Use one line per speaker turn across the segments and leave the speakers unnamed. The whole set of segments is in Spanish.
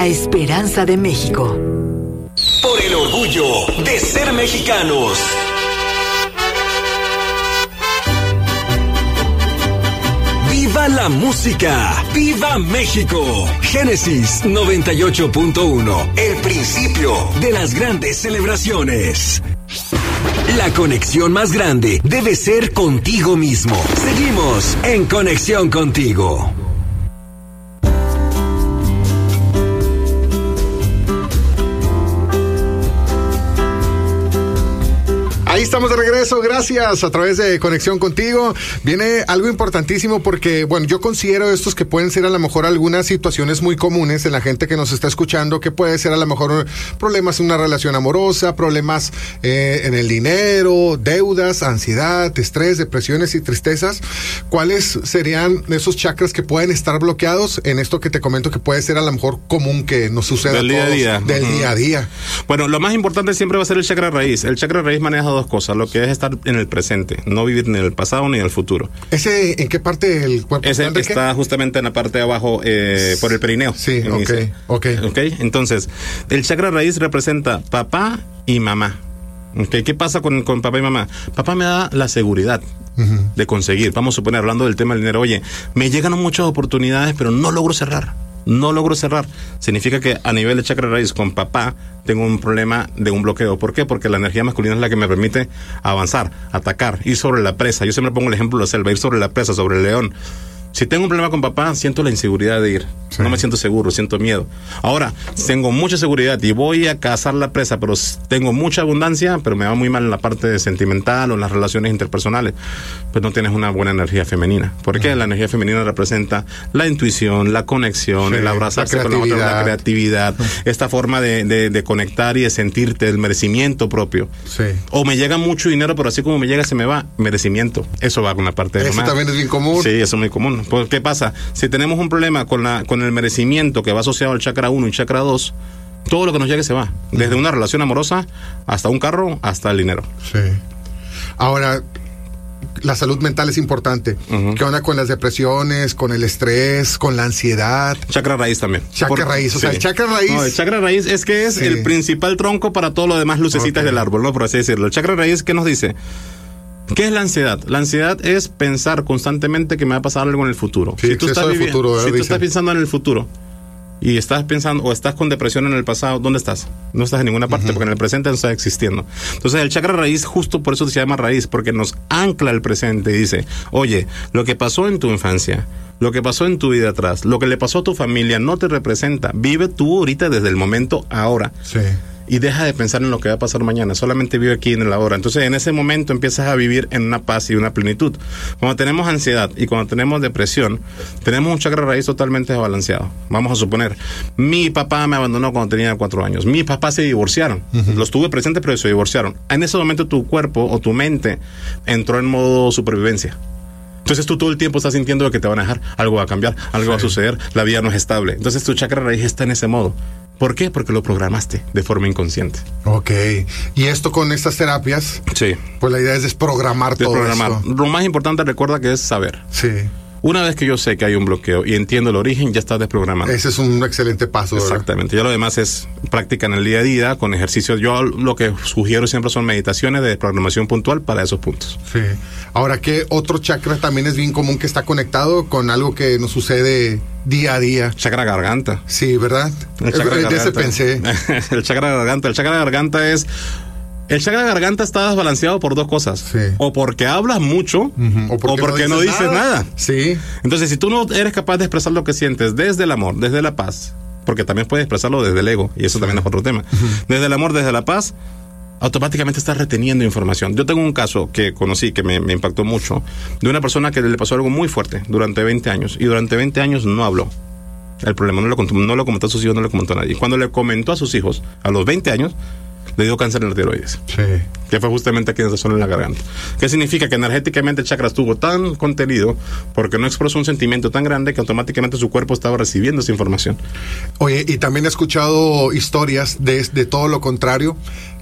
La esperanza de México.
Por el orgullo de ser mexicanos. ¡Viva la música! ¡Viva México! Génesis 98.1. El principio de las grandes celebraciones. La conexión más grande debe ser contigo mismo. Seguimos en Conexión Contigo.
Ahí estamos de regreso, gracias, a través de Conexión Contigo. Viene algo importantísimo porque, bueno, yo considero estos que pueden ser a lo mejor algunas situaciones muy comunes en la gente que nos está escuchando, que puede ser a lo mejor problemas en una relación amorosa, problemas en el dinero, deudas, ansiedad, estrés, depresiones y tristezas. ¿Cuáles serían esos chakras que pueden estar bloqueados en esto que te comento que puede ser a lo mejor común que nos suceda
del
a todos,
día a día.
Del día a día?
Bueno, lo más importante siempre va a ser el chakra raíz. El chakra raíz maneja dos cosas, lo que es estar en el presente, no vivir ni en el pasado ni en el futuro.
¿Ese en qué parte del cuerpo?
Ese está justamente en la parte de abajo, por el perineo.
Sí, ok.
Entonces, el chakra raíz representa papá y mamá. Okay. ¿Qué pasa con papá y mamá? Papá me da la seguridad de conseguir. Vamos a suponer, hablando del tema del dinero, oye, me llegan muchas oportunidades, pero no logro cerrar. Significa que a nivel de chakra raíz con papá tengo un problema de un bloqueo. ¿Por qué? Porque la energía masculina es la que me permite avanzar, atacar, ir sobre la presa. Yo siempre pongo el ejemplo de la selva, ir sobre la presa, sobre el león. Si tengo un problema con papá, siento la inseguridad de ir. Sí. No me siento seguro, siento miedo. Ahora, tengo mucha seguridad y voy a cazar la presa, pero tengo mucha abundancia, pero me va muy mal en la parte sentimental o en las relaciones interpersonales. Pues no tienes una buena energía femenina. ¿Por qué? La energía femenina representa la intuición, la conexión, el abrazarse con la otra, la creatividad, esta forma de conectar y de sentirte, el merecimiento propio. Sí. O me llega mucho dinero, pero así como me llega, se me va. Merecimiento. Eso va con la parte de
eso también es bien común.
Sí, eso es muy común. Pues, ¿qué pasa? Si tenemos un problema con el merecimiento que va asociado al chakra 1 y chakra 2, todo lo que nos llegue se va. Desde una relación amorosa hasta un carro, hasta el dinero.
Sí. Ahora, la salud mental es importante. ¿Qué onda con las depresiones, con el estrés, con la ansiedad?
Chakra raíz también.
Raíz, o sea, el chakra raíz.
No, el chakra raíz es que es el principal tronco para todo lo demás lucecitas del árbol, ¿no? Por así decirlo. El chakra raíz, ¿qué nos dice? ¿Qué es la ansiedad? La ansiedad es pensar constantemente que me va a pasar algo en el futuro.
Sí, si tú estás
pensando en el futuro y estás pensando o estás con depresión en el pasado, ¿dónde estás? No estás en ninguna parte porque en el presente no está existiendo. Entonces el chakra raíz justo por eso se llama raíz, porque nos ancla el presente y dice, oye, lo que pasó en tu infancia, lo que pasó en tu vida atrás, lo que le pasó a tu familia no te representa. Vive tú ahorita desde el momento ahora.
Sí.
Y deja de pensar en lo que va a pasar mañana, solamente vive aquí en el ahora. Entonces en ese momento empiezas a vivir en una paz y una plenitud. Cuando tenemos ansiedad y cuando tenemos depresión, tenemos un chakra raíz totalmente desbalanceado. Vamos a suponer, mi papá me abandonó cuando tenía 4 años, mis papás se divorciaron, los tuve presentes pero se divorciaron. En ese momento tu cuerpo o tu mente entró en modo supervivencia. Entonces tú todo el tiempo estás sintiendo que te van a dejar, algo va a cambiar, algo va a suceder, la vida no es estable. Entonces tu chakra raíz está en ese modo. ¿Por qué? Porque lo programaste de forma inconsciente.
Ok. ¿Y esto con estas terapias?
Sí.
Pues la idea es desprogramar todo eso.
Lo más importante, recuerda, que es saber.
Sí.
Una vez que yo sé que hay un bloqueo y entiendo el origen, ya está desprogramando.
Ese es un excelente paso.
Exactamente. Ya lo demás es práctica en el día a día, con ejercicios. Yo lo que sugiero siempre son meditaciones de desprogramación puntual para esos puntos.
Sí. Ahora, ¿qué otro chakra también es bien común que está conectado con algo que nos sucede día a día?
Chakra garganta.
Sí, ¿verdad?
El chakra garganta.
Ese pensé.
El chakra garganta. El chakra garganta es... El chakra garganta está desbalanceado por dos cosas.
Sí.
O porque hablas mucho, o porque no dices nada.
Sí.
Entonces, si tú no eres capaz de expresar lo que sientes desde el amor, desde la paz, porque también puedes expresarlo desde el ego, y eso también es otro tema. Desde el amor, desde la paz, automáticamente estás reteniendo información. Yo tengo un caso que conocí, que me impactó mucho, de una persona que le pasó algo muy fuerte durante 20 años, y durante 20 años no habló. El problema no lo comentó a sus hijos, no lo comentó a nadie. Cuando le comentó a sus hijos, a los 20 años, le dio cáncer en la tiroides.
Sí.
Que fue justamente aquí en esa zona, en la garganta. ¿Qué significa? Que energéticamente el chakra estuvo tan contenido porque no expresó un sentimiento tan grande que automáticamente su cuerpo estaba recibiendo esa información.
Oye, y también he escuchado historias de todo lo contrario,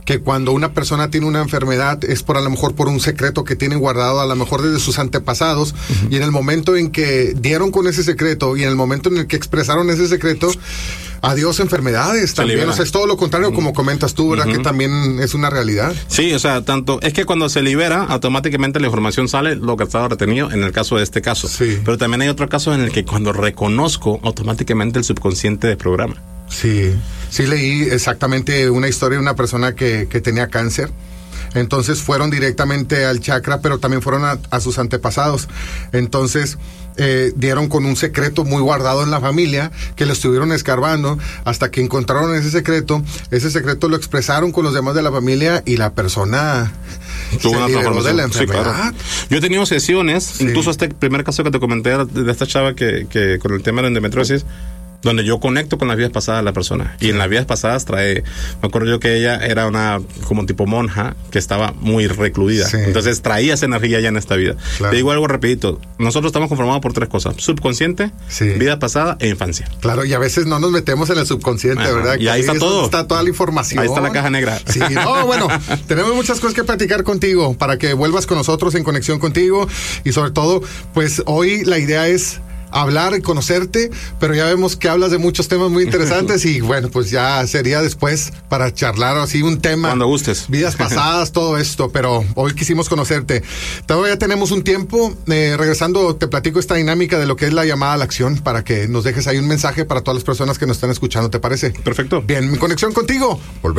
que cuando una persona tiene una enfermedad es por a lo mejor por un secreto que tienen guardado a lo mejor desde sus antepasados, y en el momento en que dieron con ese secreto y en el momento en el que expresaron ese secreto, adiós enfermedades también. O sea, es todo lo contrario como comentas tú, ¿verdad? Que también es una realidad.
Sí, o sea, tanto es que cuando se libera, automáticamente la información sale, lo que estaba retenido en el caso de este caso.
Sí.
Pero también hay otro caso en el que cuando reconozco, automáticamente el subconsciente desprograma.
Sí, sí leí exactamente una historia de una persona que tenía cáncer. Entonces fueron directamente al chakra, pero también fueron a sus antepasados. Entonces dieron con un secreto muy guardado en la familia, que lo estuvieron escarbando hasta que encontraron ese secreto. Ese secreto lo expresaron con los demás de la familia y la persona
tuvo una
liberó de la
transformación. Sí,
enfermedad.
claro. Yo he tenido sesiones,
Sí.
incluso este primer caso que te comenté de esta chava que con el tema de la endometriosis, donde yo conecto con las vidas pasadas de la persona. Y en las vidas pasadas me acuerdo yo que ella era una como tipo monja que estaba muy recluida.
Sí.
Entonces traía esa energía ya en esta vida.
Claro.
Te digo algo rapidito. Nosotros estamos conformados por 3 cosas: subconsciente,
Sí.
vida pasada e infancia.
Claro, y a veces no nos metemos en el subconsciente,
Ajá.
¿verdad?
Y ahí está todo.
Está toda la información.
Ahí está la caja negra.
Sí, no, bueno, tenemos muchas cosas que platicar contigo para que vuelvas con nosotros en conexión contigo, y sobre todo, pues hoy la idea es hablar y conocerte, pero ya vemos que hablas de muchos temas muy interesantes y bueno, pues ya sería después para charlar así un tema.
Cuando gustes.
Vidas pasadas, todo esto, pero hoy quisimos conocerte. Todavía tenemos un tiempo. Regresando, te platico esta dinámica de lo que es la llamada a la acción para que nos dejes ahí un mensaje para todas las personas que nos están escuchando, ¿te parece?
Perfecto.
Bien, mi conexión contigo. Volvemos.